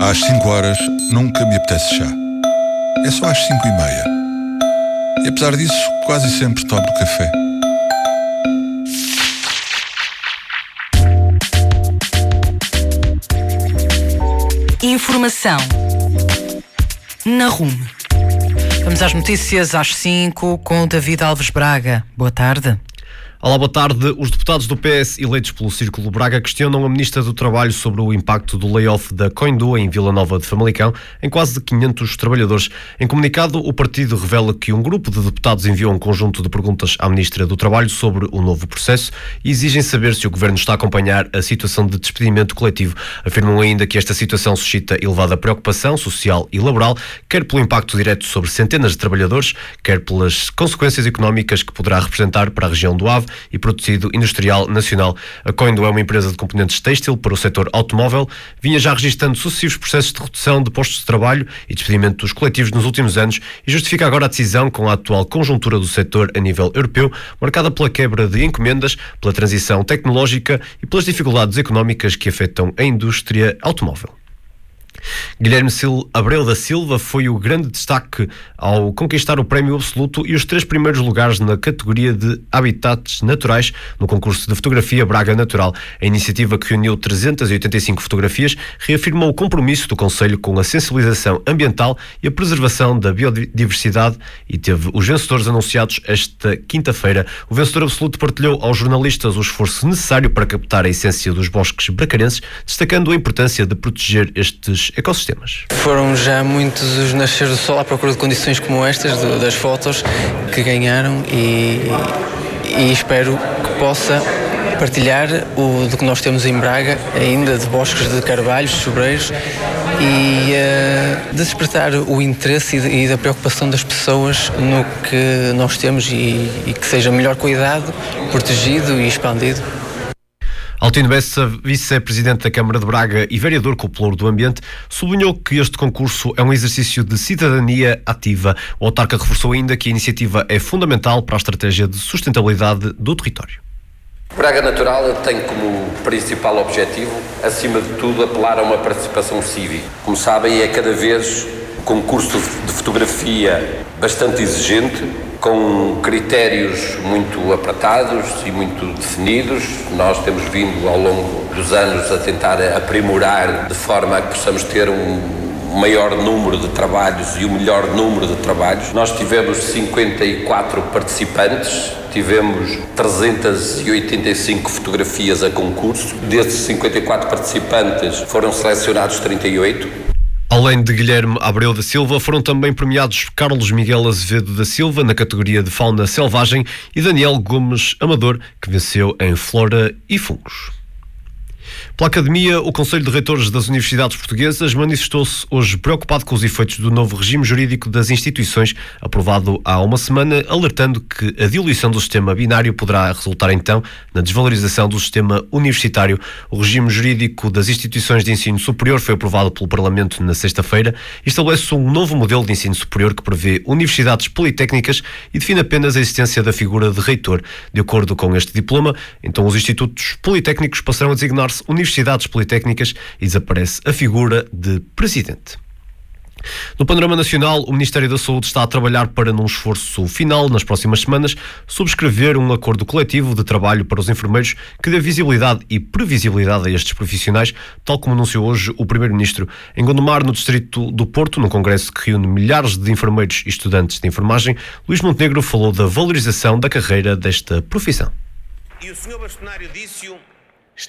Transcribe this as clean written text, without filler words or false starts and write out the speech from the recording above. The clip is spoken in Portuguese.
Às 5 horas nunca me apetece chá. É só às 5:30. E apesar disso, quase sempre tomo café. Informação na RUM. Vamos às notícias às 5 com David Alves Braga. Boa tarde. Olá, boa tarde. Os deputados do PS eleitos pelo Círculo Braga questionam a Ministra do Trabalho sobre o impacto do layoff da Coindô em Vila Nova de Famalicão em quase 500 trabalhadores. Em comunicado, o partido revela que um grupo de deputados enviou um conjunto de perguntas à Ministra do Trabalho sobre o novo processo e exigem saber se o Governo está a acompanhar a situação de despedimento coletivo. Afirmam ainda que esta situação suscita elevada preocupação social e laboral, quer pelo impacto direto sobre centenas de trabalhadores, quer pelas consequências económicas que poderá representar para a região do Ave e para o tecido industrial nacional. A Coindô é uma empresa de componentes têxtil para o setor automóvel, vinha já registrando sucessivos processos de redução de postos de trabalho e despedimento dos coletivos nos últimos anos e justifica agora a decisão com a atual conjuntura do setor a nível europeu, marcada pela quebra de encomendas, pela transição tecnológica e pelas dificuldades económicas que afetam a indústria automóvel. Guilherme Abreu da Silva foi o grande destaque ao conquistar o prémio absoluto e os 3 primeiros lugares na categoria de Habitats Naturais no concurso de fotografia Braga Natural. A iniciativa, que reuniu 385 fotografias, reafirmou o compromisso do Conselho com a sensibilização ambiental e a preservação da biodiversidade e teve os vencedores anunciados esta quinta-feira. O vencedor absoluto partilhou aos jornalistas o esforço necessário para captar a essência dos bosques bracarenses, destacando a importância de proteger estes ecossistemas. Foram já muitos os nascer do sol à procura de condições como estas, das fotos que ganharam e espero que possa partilhar do que nós temos em Braga, ainda de bosques de carvalhos, sobreiros, e despertar o interesse e da preocupação das pessoas no que nós temos e que seja melhor cuidado, protegido e expandido. Altino Bessa, vice-presidente da Câmara de Braga e vereador com o Pelouro do Ambiente, sublinhou que este concurso é um exercício de cidadania ativa. O autarca reforçou ainda que a iniciativa é fundamental para a estratégia de sustentabilidade do território. Braga Natural tem como principal objetivo, acima de tudo, apelar a uma participação cívica. Como sabem, é cada vez um concurso de fotografia bastante exigente, com critérios muito apertados e muito definidos. Nós temos vindo ao longo dos anos a tentar aprimorar de forma a que possamos ter um maior número de trabalhos e o melhor número de trabalhos. Nós tivemos 54 participantes, tivemos 385 fotografias a concurso. Desses 54 participantes foram selecionados 38. Além de Guilherme Abreu da Silva, foram também premiados Carlos Miguel Azevedo da Silva, na categoria de fauna selvagem, e Daniel Gomes Amador, que venceu em flora e fungos. Pela Academia, o Conselho de Reitores das Universidades Portuguesas manifestou-se hoje preocupado com os efeitos do novo regime jurídico das instituições, aprovado há uma semana, alertando que a diluição do sistema binário poderá resultar então na desvalorização do sistema universitário. O regime jurídico das instituições de ensino superior foi aprovado pelo Parlamento na sexta-feira e estabelece um novo modelo de ensino superior que prevê universidades politécnicas e define apenas a existência da figura de reitor. De acordo com este diploma, então os institutos politécnicos passarão a designar-se universidades politécnicas e desaparece a figura de presidente. No panorama nacional, o Ministério da Saúde está a trabalhar para, num esforço final nas próximas semanas, subscrever um acordo coletivo de trabalho para os enfermeiros que dê visibilidade e previsibilidade a estes profissionais, tal como anunciou hoje o Primeiro-Ministro. Em Gondomar, no distrito do Porto, num congresso que reúne milhares de enfermeiros e estudantes de enfermagem, Luís Montenegro falou da valorização da carreira desta profissão. E o Sr. Bastonário disse-o